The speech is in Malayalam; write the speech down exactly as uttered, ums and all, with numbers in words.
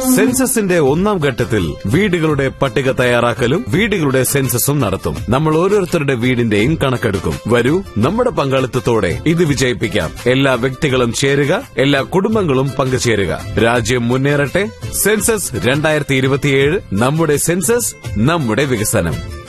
സെൻസസിന്റെ ഒന്നാം ഘട്ടത്തിൽ വീടുകളുടെ പട്ടിക തയ്യാറാക്കലും വീടുകളുടെ സെൻസസും നടത്തും. നമ്മൾ ഓരോരുത്തരുടെ വീടിന്റെയും കണക്കെടുക്കും. വരൂ, നമ്മുടെ പങ്കാളിത്തത്തോടെ ഇത് വിജയിപ്പിക്കാം. എല്ലാ വ്യക്തികളും ചേരുക, എല്ലാ കുടുംബങ്ങളും പങ്കുചേരുക. രാജ്യം മുന്നേറട്ടെ. സെൻസസ് രണ്ടായിരത്തി ഇരുപത്തിയേഴ്, നമ്മുടെ സെൻസസ്, നമ്മുടെ വികസനം.